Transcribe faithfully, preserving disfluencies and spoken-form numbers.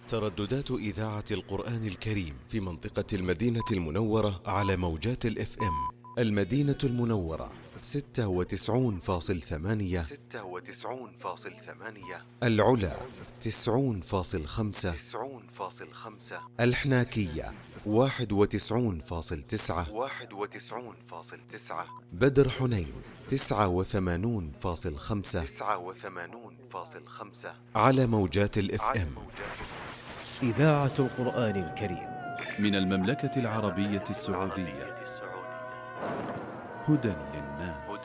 ترددات إذاعة القرآن الكريم في منطقة المدينة المنورة على موجات الاف ام. المدينة المنورة ستة وتسعون فاصل ثمانية ستة وتسعون فاصل ثمانية، العلا تسعون فاصل خمسة تسعون فاصل خمسة، الحناكية واحد وتسعون فاصل تسعة واحد وتسعون فاصل تسعة، بدر حنين تسعة وثمانون فاصل خمسة تسعة وثمانون فاصل خمسة، على موجات الاف ام. إذاعة القرآن الكريم من المملكة العربية السعودية، هدى للناس.